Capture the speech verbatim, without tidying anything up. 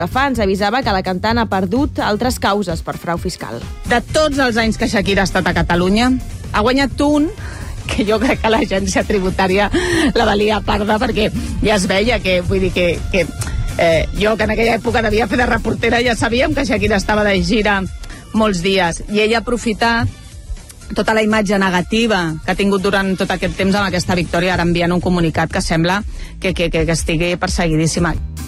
Fa ens avisava que la cantant ha perdut altres causes per frau fiscal. De tots els anys que Shakira ha estat a Catalunya, ha guanyat un que jo crec que l'agència tributària la valia parda, perquè ja es veia que, vull dir que, que eh, jo que en aquella època devia fer de reportera, ja sabíem que Shakira estava de gira molts dies, i ella ha aprofitat tota la imatge negativa que ha tingut durant tot aquest temps amb aquesta victòria, ara enviant un comunicat que sembla que, que, que estigui perseguidíssima.